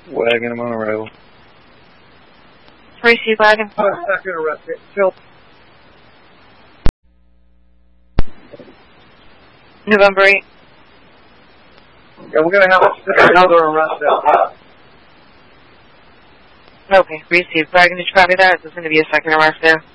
Wagon, I'm on arrival. Receive wagon. Second arrest. Phil. November 8. Yeah, we're going to have another arrest out. Okay, received. Wagon, did you copy that? There's going to be a second arrest there.